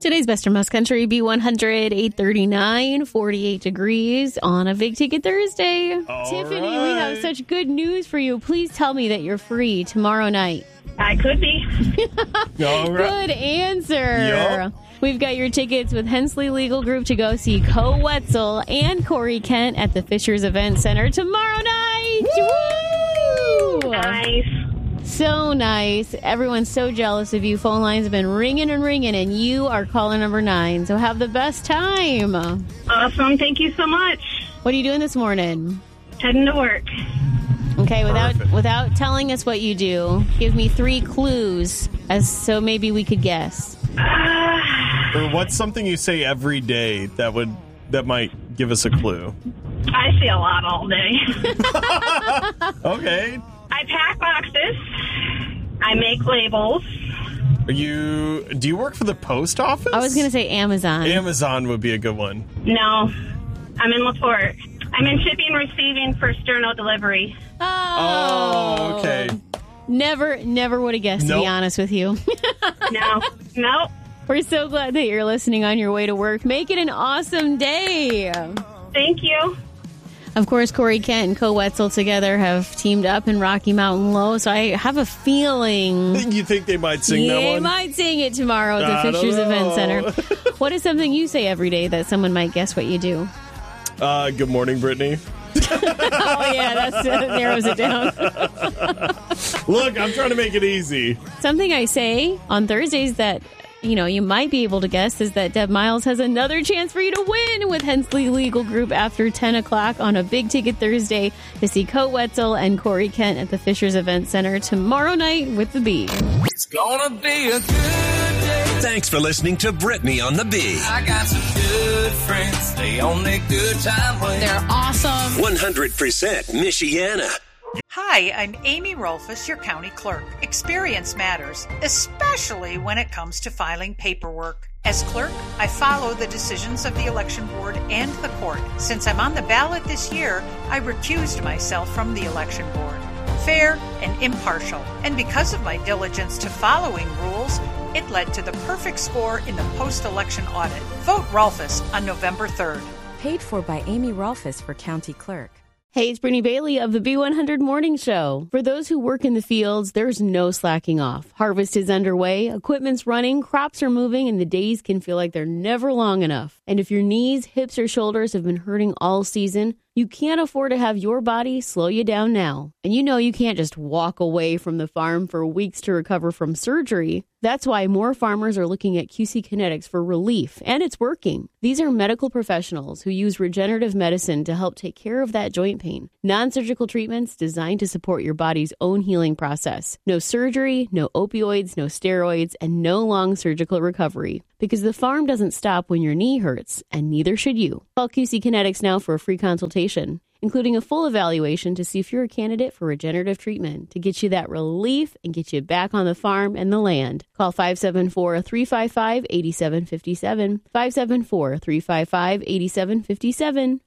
Today's Best or Most Country, B100, 839, 48 degrees on a Big Ticket Thursday. All Tiffany, right. we have such good news for you. Please tell me that you're free tomorrow night. I could be. All right. Good answer. Yup. We've got your tickets with Hensley Legal Group to go see Co Wetzel and Corey Kent at the Fishers Event Center tomorrow night. Woo! Nice. So nice. Everyone's so jealous of you. Phone lines have been ringing and ringing, and you are caller number 9. So have the best time. Awesome. Thank you so much. What are you doing this morning? Heading to work. Okay, Perfect. without telling us what you do, give me 3 clues so maybe we could guess. Or what's something you say every day that might give us a clue? I see a lot all day. Okay. I pack boxes. I make labels. Do you work for the post office? I was going to say Amazon. Amazon would be a good one. No, I'm in LaPorte. I'm in shipping and receiving for Sterno delivery. Oh, okay. Never would have guessed, to Nope. be honest with you. No. We're so glad that you're listening on your way to work. Make it an awesome day. Thank you. Of course, Corey Kent and Co Wetzel together have teamed up in Rocky Mountain Low, so I have a feeling You think they might sing that they one? might sing it tomorrow at I the don't Fishers Event know. Center. What is something you say every day that someone might guess what you do? Good morning, Brittany. Oh, yeah, that narrows it down. Look, I'm trying to make it easy. Something I say on Thursdays that, you might be able to guess is that Deb Miles has another chance for you to win with Hensley Legal Group after 10 o'clock on a Big Ticket Thursday to see Co Wetzel and Corey Kent at the Fishers Event Center tomorrow night with the Bee. It's gonna be a good day. Thanks for listening to Brittany on the Bee. I got some good friends. They on their good time way. They're awesome. 100% Michiana. Hi, I'm Amy Rolfus, your county clerk. Experience matters, especially when it comes to filing paperwork. As clerk, I follow the decisions of the election board and the court. Since I'm on the ballot this year, I recused myself from the election board. Fair and impartial. And because of my diligence to following rules, it led to the perfect score in the post-election audit. Vote Rolfus on November 3rd. Paid for by Amy Rolfus for County Clerk. Hey, it's Brittany Bailey of the B100 Morning Show. For those who work in the fields, there's no slacking off. Harvest is underway, equipment's running, crops are moving, and the days can feel like they're never long enough. And if your knees, hips, or shoulders have been hurting all season, you can't afford to have your body slow you down now. And you can't just walk away from the farm for weeks to recover from surgery. That's why more farmers are looking at QC Kinetics for relief, and it's working. These are medical professionals who use regenerative medicine to help take care of that joint pain. Non-surgical treatments designed to support your body's own healing process. No surgery, no opioids, no steroids, and no long surgical recovery. Because the farm doesn't stop when your knee hurts, and neither should you. Call QC Kinetics now for a free consultation, including a full evaluation to see if you're a candidate for regenerative treatment to get you that relief and get you back on the farm and the land. Call 574-355-8757, 574-355-8757,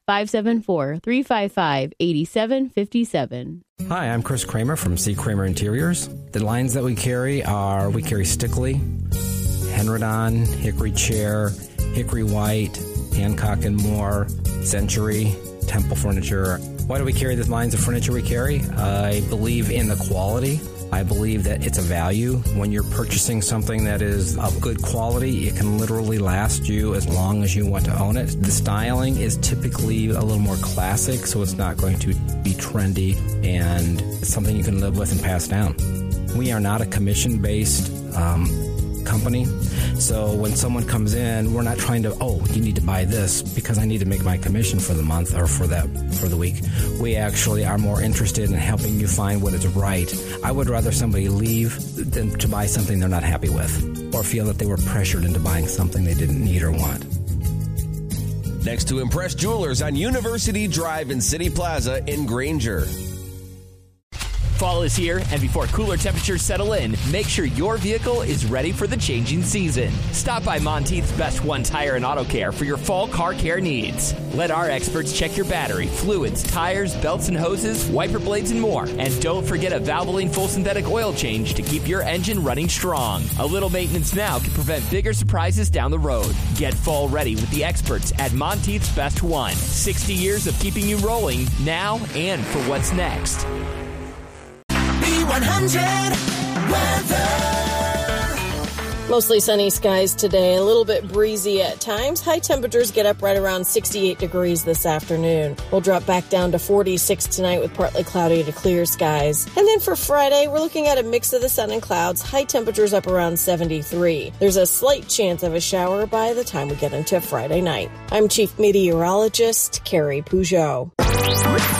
574-355-8757. Hi, I'm Chris Kramer from C. Kramer Interiors. The lines that we carry Stickley, Henrodon, Hickory Chair, Hickory White, Hancock and Moore, Century, Temple Furniture. Why do we carry the lines of furniture we carry? I believe in the quality. I believe that it's a value. When you're purchasing something that is of good quality, it can literally last you as long as you want to own it. The styling is typically a little more classic, so it's not going to be trendy, and it's something you can live with and pass down. We are not a commission-based company. So when someone comes in, we're not trying to, you need to buy this because I need to make my commission for the month or for the week. We actually are more interested in helping you find what is right. I would rather somebody leave than to buy something they're not happy with or feel that they were pressured into buying something they didn't need or want. Next to Impress Jewelers on University Drive in City Plaza in Granger. Fall is here, and before cooler temperatures settle in, make sure your vehicle is ready for the changing season. Stop by Monteith's Best One Tire and Auto Care for your fall car care needs. Let our experts check your battery, fluids, tires, belts and hoses, wiper blades, and more. And don't forget a Valvoline full synthetic oil change to keep your engine running strong. A little maintenance now can prevent bigger surprises down the road. Get fall ready with the experts at Monteith's Best One. 60 years of keeping you rolling now and for what's next. B100 weather. Mostly sunny skies today, a little bit breezy at times. High temperatures get up right around 68 degrees this afternoon. We'll drop back down to 46 tonight with partly cloudy to clear skies. And then for Friday, we're looking at a mix of the sun and clouds. High temperatures up around 73. There's a slight chance of a shower by the time we get into Friday night. I'm Chief Meteorologist Carrie Peugeot.